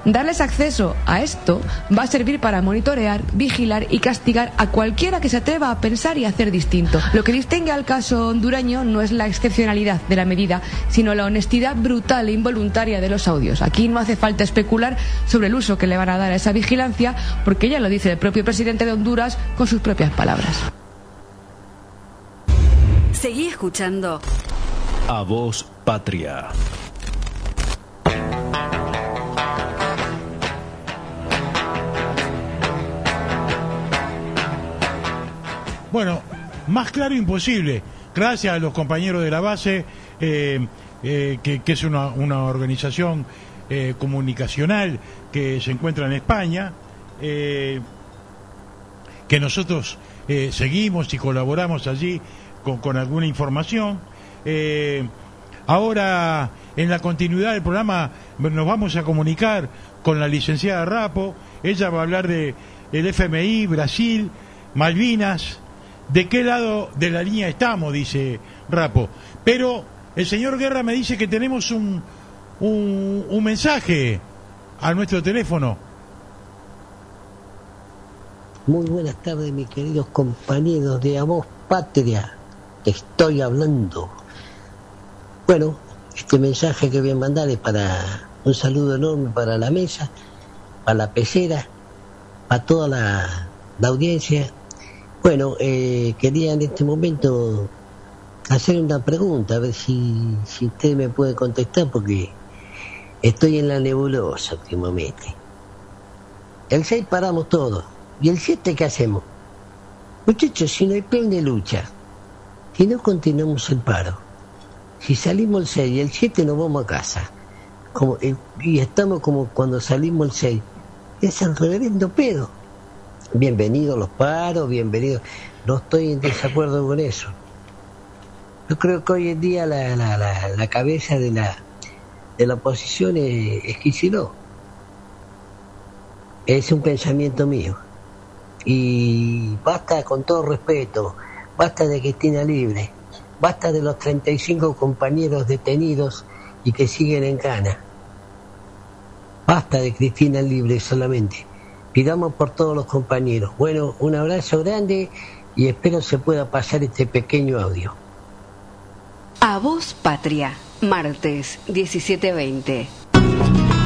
Darles acceso a esto va a servir para monitorear, vigilar y castigar a cualquiera que se atreva a pensar y hacer distinto. Lo que distingue al caso hondureño no es la excepcionalidad de la medida, sino la honestidad brutal e involuntaria de los audios. Aquí no hace falta especular sobre el uso que le van a dar a esa vigilancia, porque ya lo dice el propio presidente de Honduras con sus propias palabras. Seguí escuchando A Voz Patria. Bueno, más claro imposible. Gracias a los compañeros de la base, que es una organización comunicacional que se encuentra en España, que nosotros seguimos y colaboramos allí con alguna información. Ahora, en la continuidad del programa, nos vamos a comunicar con la licenciada Rapo. Ella va a hablar del FMI, Brasil, Malvinas. ¿De qué lado de la línea estamos?, dice Rapo. Pero el señor Guerra me dice que tenemos un mensaje a nuestro teléfono. Muy buenas tardes, mis queridos compañeros de A Voz Patria. Te estoy hablando. Bueno, este mensaje que voy a mandar es para un saludo enorme para la mesa, para la pecera, para toda la audiencia. Bueno, quería en este momento hacer una pregunta, a ver si usted me puede contestar, porque estoy en la nebulosa últimamente. El 6 paramos todo, ¿y el 7 qué hacemos? Muchachos, si no hay plan de lucha, si no continuamos el paro, si salimos el 6 y el 7 nos vamos a casa, y estamos como cuando salimos el 6, es el reverendo pedo. Bienvenidos los paros, bienvenidos. No estoy en desacuerdo con eso. Yo creo que hoy en día la cabeza de la oposición es Kicillof. Es un pensamiento mío. Y basta, con todo respeto, basta de Cristina Libre, basta de los 35 compañeros detenidos y que siguen en cana. Basta de Cristina Libre solamente. Pidamos por todos los compañeros. Bueno, un abrazo grande y espero se pueda pasar este pequeño audio. A Voz Patria, martes 17:20.